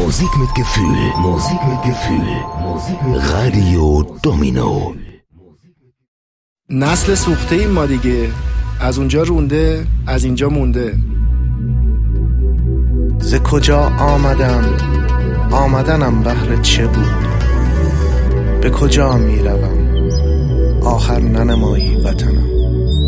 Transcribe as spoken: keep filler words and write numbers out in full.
Musik mit Gefühl. Musik mit Gefühl. Musik mit Radio Domino. نسل سوخته ایم ما دیگه. از اونجا رونده، از اینجا مونده. ز کجا آمدم، آمدنم بهر چه بود؟ به کجا می روم، آخر ننمایی وطنم.